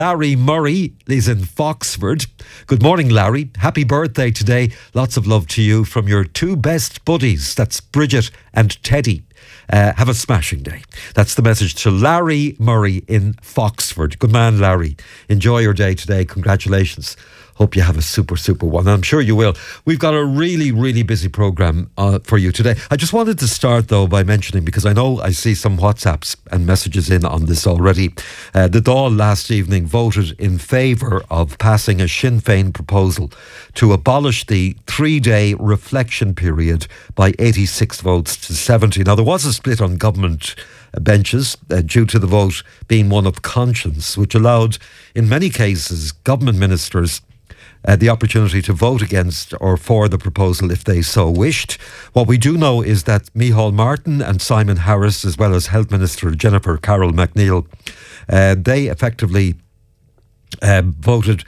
Larry Murray is in Foxford. Good morning, Larry. Happy birthday today. Lots of love to you from your two best buddies. That's Bridget and Teddy. Have a smashing day. That's the message to Larry Murray in Foxford. Good man, Larry. Enjoy your day today. Congratulations. Hope you have a super one. I'm sure you will. We've got a really busy programme for you today. I just wanted to start, though, by mentioning, because I know I see some WhatsApps and messages in on this already. The Dáil last evening voted in favour of passing a Sinn Féin proposal to abolish the 3-day reflection period by 86 votes to 70. Now, there was a split on government benches due to the vote being one of conscience, which allowed, in many cases, government ministers the opportunity to vote against or for the proposal if they so wished. What we do know is that Micheál Martin and Simon Harris, as well as Health Minister Jennifer Carroll MacNeill, they effectively voted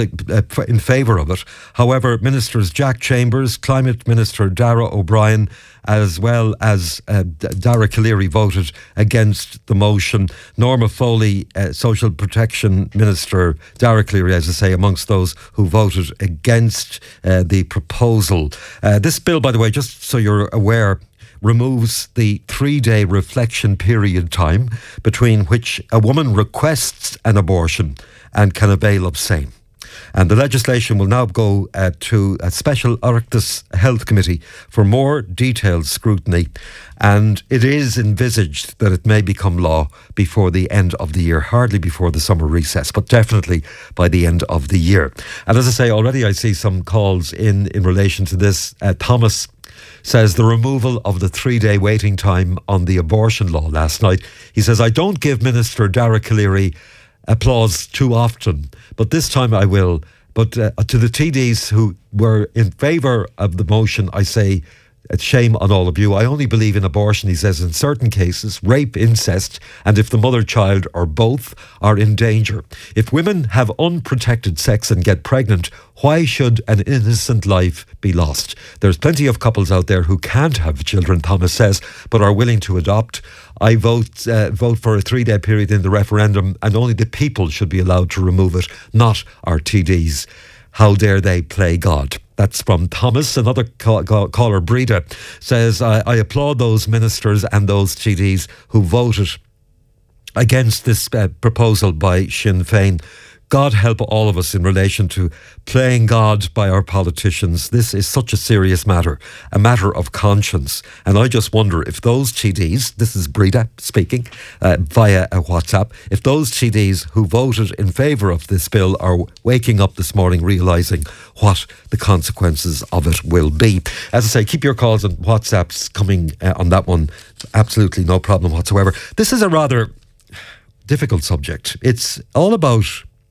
in favour of it. However, Ministers Jack Chambers, Climate Minister Darragh O'Brien, as well as Dara Calleary voted against the motion. Norma Foley, Social Protection Minister Dara Calleary, as I say, amongst those who voted against the proposal. This bill, by the way, just so you're aware, removes the 3-day reflection period time between which a woman requests an abortion and can avail of same. And the legislation will now go to a special Oireachtas Health Committee for more detailed scrutiny, and it is envisaged that it may become law before the end of the year, hardly before the summer recess, but definitely by the end of the year. And as I say, already I see some calls in relation to this. Thomas says the removal of the 3-day waiting time on the abortion law last night. He says, I don't give Minister Dara Calleary applause too often, but this time I will. But to the TDs who were in favour of the motion, I say, shame on all of you. I only believe in abortion, he says, in certain cases, rape, incest, and if the mother, child or both are in danger. If women have unprotected sex and get pregnant, why should an innocent life be lost? There's plenty of couples out there who can't have children, Thomas says, but are willing to adopt. I vote for a 3-day period in the referendum, and only the people should be allowed to remove it, not our TDs. How dare they play God? That's from Thomas. Another caller, Breda, says, I applaud those ministers and those TDs who voted against this proposal by Sinn Féin. God help all of us in relation to playing God by our politicians. This is such a serious matter, a matter of conscience. And I just wonder if those TDs, this is Breda speaking via a WhatsApp, if those TDs who voted in favour of this bill are waking up this morning realising what the consequences of it will be. As I say, keep your calls and WhatsApps coming on that one. Absolutely no problem whatsoever. This is a rather difficult subject. It's all about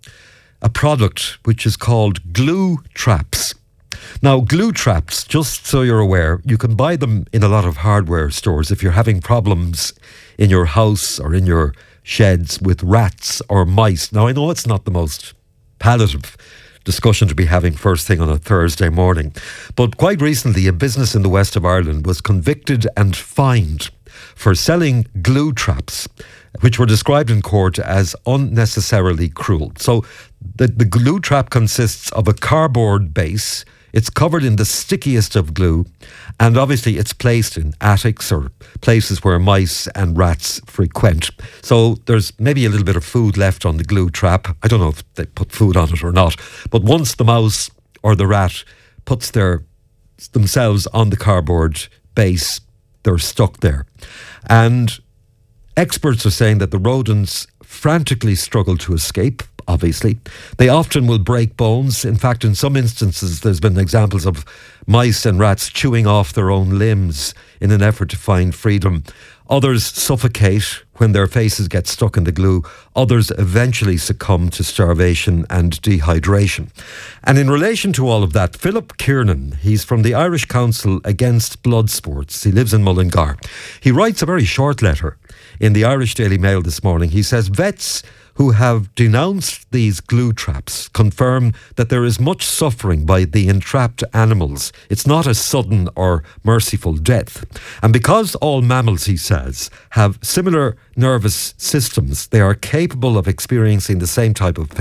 a product which is called glue traps. Now, glue traps, just so you're aware, you can buy them in a lot of hardware stores if you're having problems in your house or in your sheds with rats or mice. Now, I know it's not the most palliative discussion to be having first thing on a Thursday morning, but quite recently a business in the west of Ireland was convicted and fined for selling glue traps, which were described in court as unnecessarily cruel. So the glue trap consists of a cardboard base. It's covered in the stickiest of glue, and obviously it's placed in attics or places where mice and rats frequent. So there's maybe a little bit of food left on the glue trap. I don't know if they put food on it or not, but once the mouse or the rat puts themselves on the cardboard base, they're stuck there. And experts are saying that the rodents frantically struggle to escape, obviously. They often will break bones. In fact, in some instances, there's been examples of mice and rats chewing off their own limbs in an effort to find freedom. Others suffocate when their faces get stuck in the glue. Others eventually succumb to starvation and dehydration. And in relation to all of that, Philip Kiernan, he's from the Irish Council Against Blood Sports. He lives in Mullingar. He writes a very short letter in the Irish Daily Mail this morning. He says, vets who who have denounced these glue traps confirm that there is much suffering by the entrapped animals. It's not a sudden or merciful death. And because all mammals, he says, have similar nervous systems, they are capable of experiencing the same type of